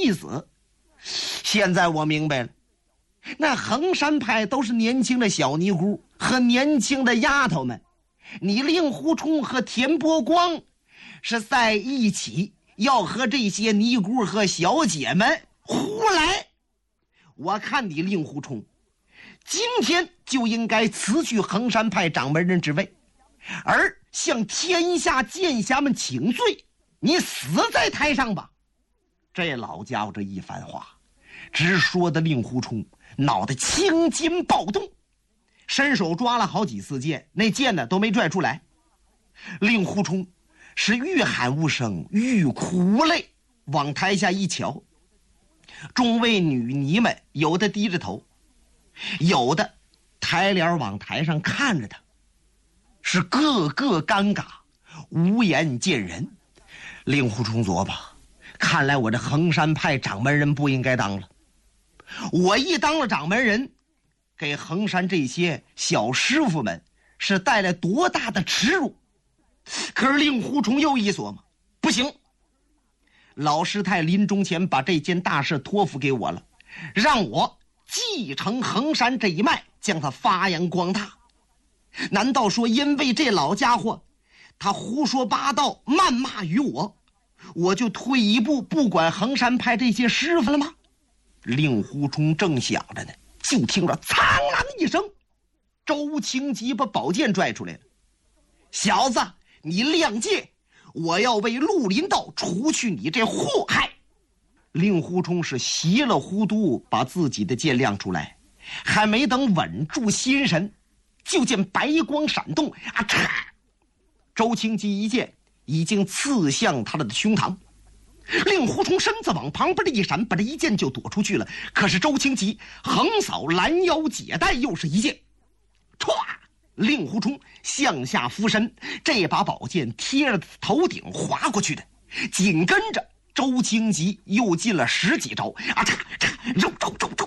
意思。现在我明白了，那衡山派都是年轻的小尼姑和年轻的丫头们，你令狐冲和田伯光是在一起，要和这些尼姑和小姐们胡来。我看你令狐冲今天就应该辞去衡山派掌门人之位，而向天下剑侠们请罪，你死在台上吧。这老家伙这一番话直说的令狐冲脑袋青筋暴动，伸手抓了好几次剑，那剑呢都没拽出来。令狐冲是愈喊无声，愈哭无泪，往台下一瞧，众位女尼们有的低着头，有的抬脸往台上看着他，是个个尴尬，无颜见人。令狐冲琢磨，看来我这衡山派掌门人不应该当了。我一当了掌门人，给衡山这些小师傅们是带来多大的耻辱。可是令狐冲又一琢磨，不行，老师太临终前把这件大事托付给我了，让我继承衡山这一脉，将它发扬光大。难道说因为这老家伙他胡说八道谩骂于我，我就退一步不管衡山派这些师傅了吗？令狐冲正想着呢，就听着苍啷一声，周清吉把宝剑拽出来了。小子，你亮剑，我要为绿林道除去你这祸害。令狐冲是稀里糊涂把自己的剑亮出来，还没等稳住心神，就见白光闪动，啊嚓！周清吉一剑已经刺向他的胸膛。令狐冲身子往旁边的一闪，把这一剑就躲出去了。可是周清吉横扫拦腰解带，又是一剑，歘！令狐冲向下俯身，这把宝剑贴着头顶划过去的。紧跟着周清吉又进了10几招，啊嚓嚓，肉。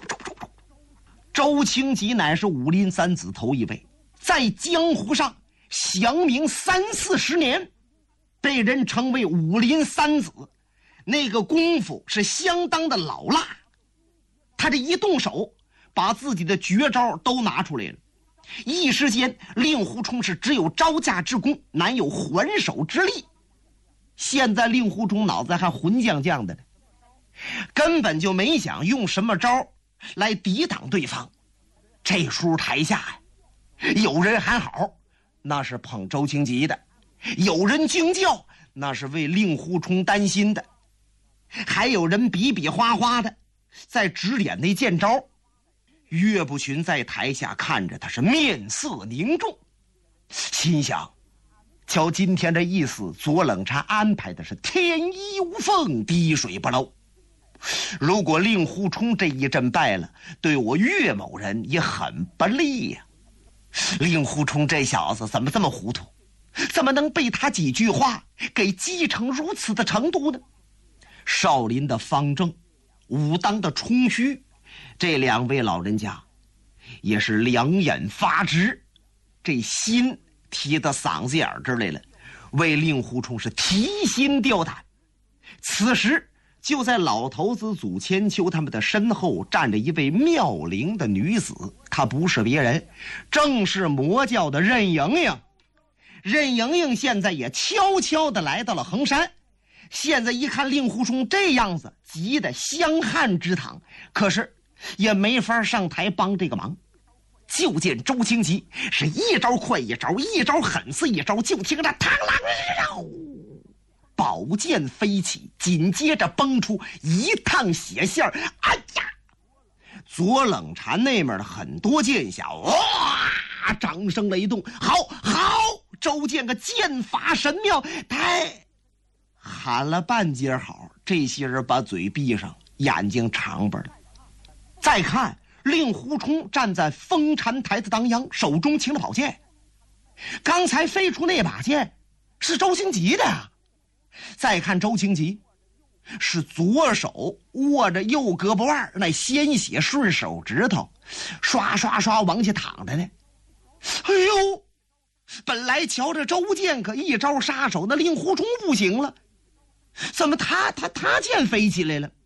周清吉乃是武林三子头一位，在江湖上响名30-40年，被人称为武林三子。那个功夫是相当的老辣，他这一动手把自己的绝招都拿出来了。一时间令狐冲是只有招架之功，难有还手之力。现在令狐冲脑子还混犟犟的呢，根本就没想用什么招来抵挡对方。这时候台下有人喊好，那是捧周清吉的；有人惊叫，那是为令狐冲担心的；还有人比比划划的在指点那剑招。岳不群在台下看着他是面色凝重，心想，瞧今天这意思，左冷禅安排的是天衣无缝，滴水不漏。如果令狐冲这一阵败了，对我岳某人也很不利呀。令狐冲这小子怎么这么糊涂，怎么能被他几句话给激成如此的程度呢？少林的方正，武当的冲虚，这2位老人家也是两眼发直，这心提到嗓子眼这来了，为令狐冲是提心吊胆。此时就在老头子祖千秋他们的身后站着一位妙龄的女子，她不是别人，正是魔教的任盈盈。任盈盈现在也悄悄地来到了衡山，现在一看令狐冲这样子，急得香汗直淌，可是也没法上台帮这个忙。就见周清吉是一招快一招，一招狠似一招，就听着嘡啷，宝剑飞起，紧接着崩出一趟血线。哎呀！左冷禅那面的很多剑侠哇，掌声雷动，好，周剑个剑法神妙，太喊了半截好，这些人把嘴闭上，眼睛长巴了。再看令狐冲站在封禅台子当央，手中擎着宝剑，刚才飞出那把剑是周清吉的呀。再看周清吉是左手握着右胳膊腕，那鲜血顺手指头刷刷刷往下淌的呢。哎呦，本来瞧着周剑可一招杀手，那令狐冲不行了，怎么他剑飞起来了？